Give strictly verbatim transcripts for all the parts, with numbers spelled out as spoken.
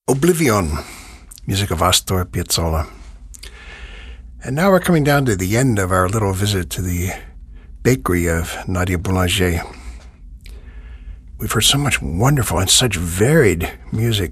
Oblivion, music of Astor Piazzolla. And now we're coming down to the end of our little visit to the bakery of Nadia Boulanger. We've heard so much wonderful and such varied music.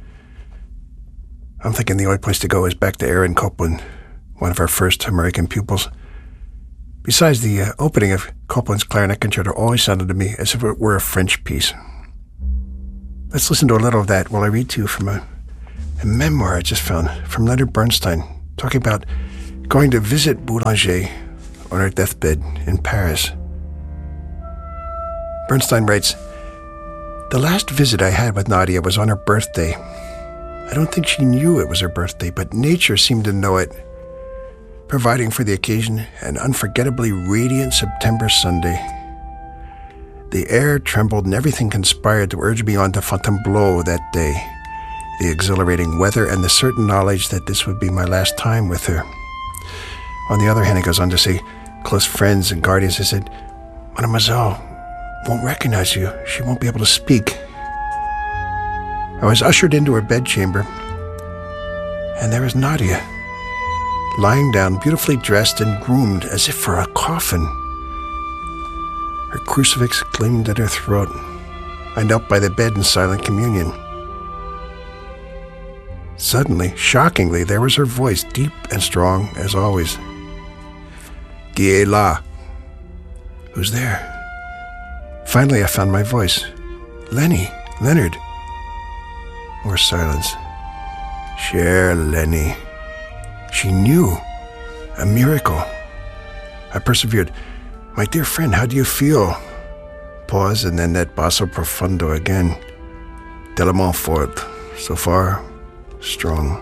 I'm thinking the only place to go is back to Aaron Copland, one of our first American pupils. Besides, the uh, opening of Copland's Clarinet Concerto always sounded to me as if it were a French piece. Let's listen to a little of that while I read to you from a, a memoir I just found from Leonard Bernstein, talking about going to visit Boulanger on her deathbed in Paris. Bernstein writes, "The last visit I had with Nadia was on her birthday. I don't think she knew it was her birthday, but nature seemed to know it, providing for the occasion an unforgettably radiant September Sunday. The air trembled and everything conspired to urge me on to Fontainebleau that day, the exhilarating weather and the certain knowledge that this would be my last time with her. On the other hand," he goes on to say, "close friends and guardians, I said, Mademoiselle won't recognize you. She won't be able to speak." I was ushered into her bedchamber, and there was Nadia, lying down, beautifully dressed and groomed as if for a coffin. Her crucifix gleamed at her throat. I knelt by the bed in silent communion. Suddenly, shockingly, there was her voice, deep and strong as always. "Qui est là?" "Who's there?" Finally, I found my voice. "Lenny, Leonard." More silence. "Cher Lenny." She knew. A miracle. I persevered. "My dear friend, how do you feel?" Pause, and then that basso profundo again. "Tellement fort. So far, strong."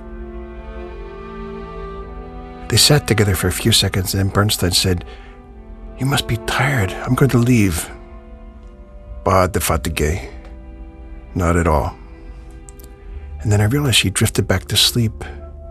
They sat together for a few seconds, and then Bernstein said, "You must be tired. I'm going to leave." "Pas de fatigue." "Not at all." And then I realized she drifted back to sleep.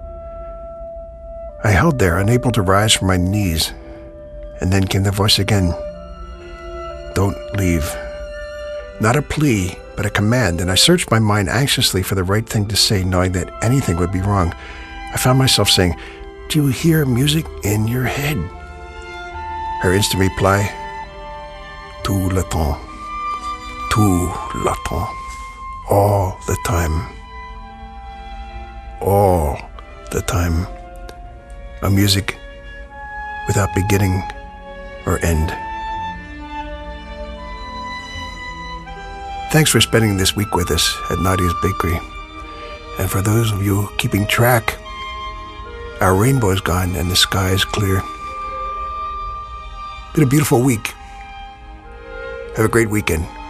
I held there, unable to rise from my knees. And then came the voice again. "Don't leave." Not a plea, but a command, and I searched my mind anxiously for the right thing to say, knowing that anything would be wrong. I found myself saying, "Do you hear music in your head?" Her instant reply, "Tout le temps. Tout le temps. All the time. All the time. A music without beginning or end." Thanks for spending this week with us at Nadia's Bakery. And for those of you keeping track, our rainbow is gone and the sky is clear. Been a beautiful week. Have a great weekend.